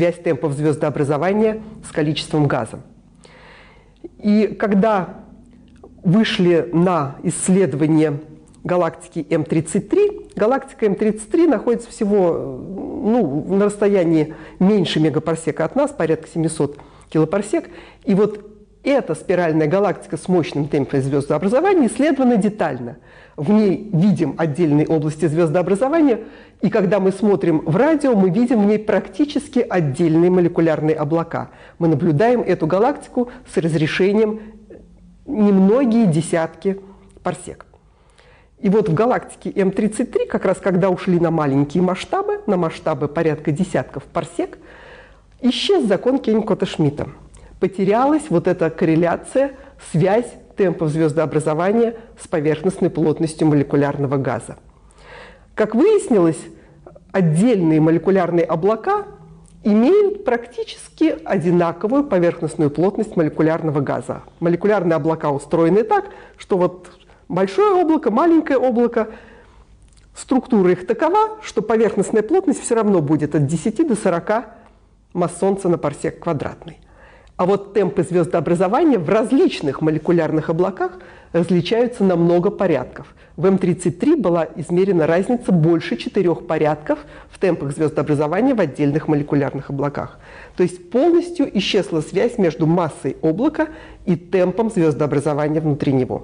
связь темпов звездообразования с количеством газа. И когда вышли на исследование галактики М33, галактика М33 находится всего на расстоянии меньше мегапарсека от нас, порядка 700 килопарсек. И вот эта спиральная галактика с мощным темпом звездообразования исследована детально. В ней видим отдельные области звездообразования, и когда мы смотрим в радио, мы видим в ней практически отдельные молекулярные облака. Мы наблюдаем эту галактику с разрешением немногие десятки парсек. И вот в галактике М33, как раз когда ушли на маленькие масштабы, на масштабы порядка десятков парсек, исчез закон Кеннекота-Шмидта. Потерялась вот эта корреляция, связь темпов звездообразования с поверхностной плотностью молекулярного газа. Как выяснилось, отдельные молекулярные облака имеют практически одинаковую поверхностную плотность молекулярного газа. Молекулярные облака устроены так, что вот большое облако, маленькое облако, структура их такова, что поверхностная плотность все равно будет от 10 до 40 масс Солнца на парсек квадратный. А вот темпы звездообразования в различных молекулярных облаках различаются на много порядков. В М33 была измерена разница больше 4 порядков в темпах звездообразования в отдельных молекулярных облаках. То есть полностью исчезла связь между массой облака и темпом звездообразования внутри него.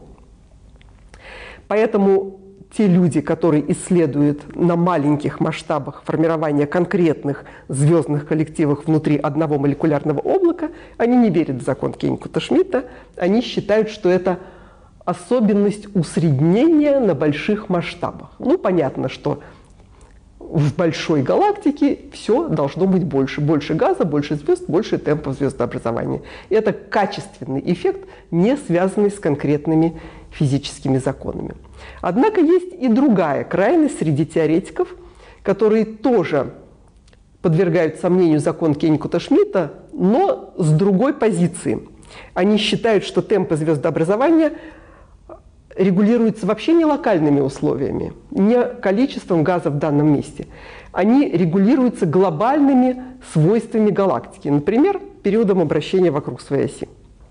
Поэтому те люди, которые исследуют на маленьких масштабах формирование конкретных звездных коллективов внутри одного молекулярного облака, они не верят в закон Кеннекота-Шмидта, они считают, что это особенность усреднения на больших масштабах. Ну, понятно, что в большой галактике все должно быть больше. Больше газа, больше звезд, больше темпов звездообразования. И это качественный эффект, не связанный с конкретными физическими законами. Однако есть и другая крайность среди теоретиков, которые тоже подвергают сомнению закон Кеннекота-Шмидта, но с другой позиции. Они считают, что темпы звездообразования регулируются вообще не локальными условиями, не количеством газа в данном месте. Они регулируются глобальными свойствами галактики, например, периодом обращения вокруг своей оси.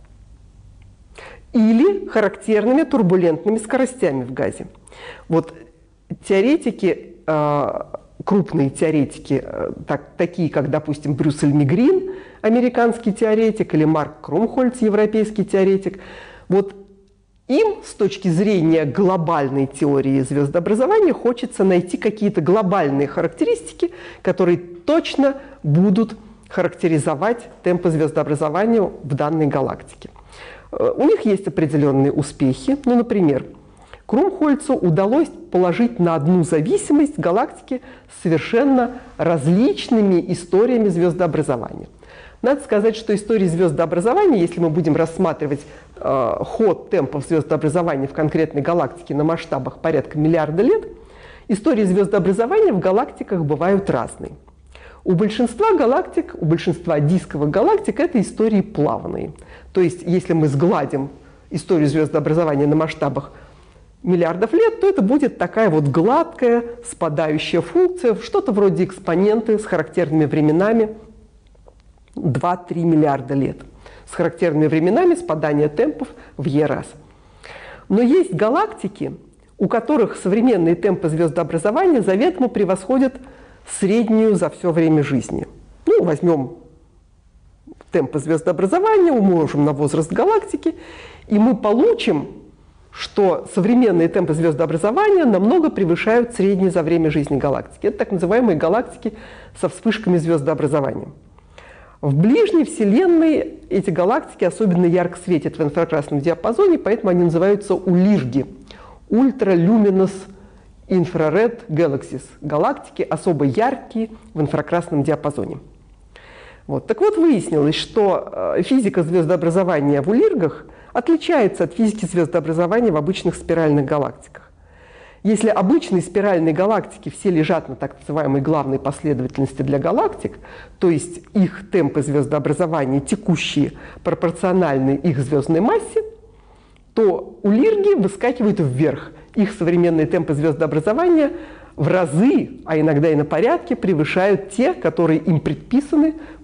Или характерными турбулентными скоростями в газе. Вот теоретики, крупные теоретики, такие как, допустим, Брюссель Мигрин, американский теоретик, или Марк Крумхольц, европейский теоретик, вот им с точки зрения глобальной теории звездообразования хочется найти какие-то глобальные характеристики, которые точно будут характеризовать темпы звездообразования в данной галактике. У них есть определенные успехи. Ну, например, Крумхольцу удалось положить на одну зависимость галактики с совершенно различными историями звездообразования. Надо сказать, что история звездообразования, если мы будем рассматривать ход темпов звездообразования в конкретной галактике на масштабах порядка миллиарда лет, истории звездообразования в галактиках бывают разные. У большинства галактик, у большинства дисковых галактик это истории плавные. То есть, если мы сгладим историю звездообразования на масштабах миллиардов лет, то это будет такая вот гладкая, спадающая функция, что-то вроде экспоненты с характерными временами 2-3 миллиарда лет. С характерными временами спадания темпов в e раз. Но есть галактики, у которых современные темпы звездообразования заведомо превосходят среднюю за все время жизни. Ну, возьмем темпы звездообразования, умножим на возраст галактики, и мы получим, что современные темпы звездообразования намного превышают средние за время жизни галактики. Это так называемые галактики со вспышками звездообразования. В ближней Вселенной эти галактики особенно ярко светят в инфракрасном диапазоне, поэтому они называются улирги – Ultra-Luminous Infrared Galaxies – галактики особо яркие в инфракрасном диапазоне. Вот. Так вот, выяснилось, что физика звездообразования в улиргах отличается от физики звездообразования в обычных спиральных галактиках. Если обычные спиральные галактики все лежат на так называемой главной последовательности для галактик, то есть их темпы звездообразования текущие пропорциональны их звездной массе, то улирги выскакивают вверх. Их современные темпы звездообразования в разы, а иногда и на порядки превышают те, которые им предписаны